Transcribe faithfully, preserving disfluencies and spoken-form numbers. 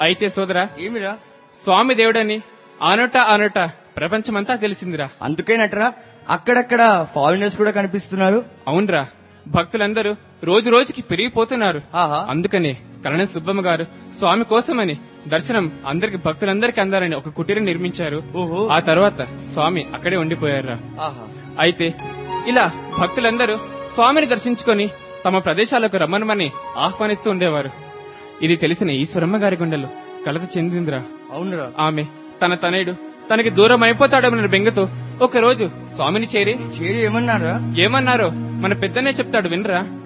అయితే సోదరా, ఏమిరా? స్వామి దేవుడని ఆనోట ఆనోట ప్రపంచమంతా తెలిసిందిరా. అందుకేనట్రా అక్కడక్కడ ఫారినర్స్ కూడా కనిపిస్తున్నారు. అవునరా, భక్తులందరూ రోజు రోజుకి పెరిగిపోతున్నారు. ఆహా. అందుకనే కరణం సుబ్బమ్మ గారు స్వామి కోసమని దర్శనం అందరికి భక్తులందరికీ అందాలని ఒక కుటీరం నిర్మించారు. ఓహో. ఆ తర్వాత స్వామి అక్కడే ఉండిపోయారా. ఆహా. అయితే ఇలా భక్తులందరూ స్వామిని దర్శించుకొని తమ ప్రదేశాలకు రమ్మనమని ఆహ్వానిస్తూ ఉండేవారు. ఇది తెలిసిన ఈశ్వరమ్మ గారి గుండెలు కలత చెందిందిరా. అవునురా. ఆమె తన తనయుడు తనకి దూరం అయిపోతాడన్న బెంగతో ఒక రోజు స్వామిని చేరి చేరి ఏమన్నారా? ఏమన్నారో మన పెద్దనే చెప్తాడు వినరా.